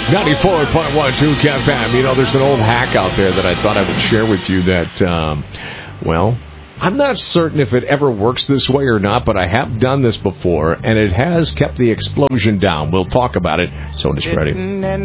94.12 KFM. You know, there's an old hack out there that I thought I would share with you that, I'm not certain if it ever works this way or not, but I have done this before, and it has kept the explosion down. We'll talk about it. So is Freddie.